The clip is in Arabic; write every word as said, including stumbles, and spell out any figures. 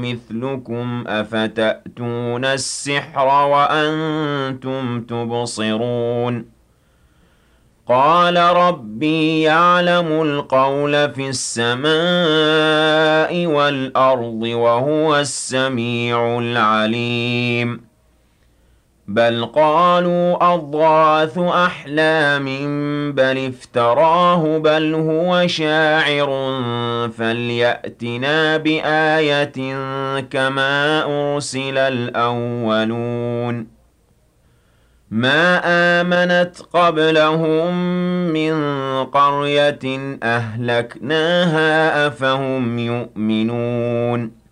مثلكم أفتأتون السحر وأنتم تبصرون قال ربي يعلم القول في السماء والأرض وهو السميع العليم بل قالوا أضغاث أحلام بل افتراه بل هو شاعر فليأتنا بآية كما أرسل الأولون ما آمنت قبلهم من قرية أهلكناها أفهم يؤمنون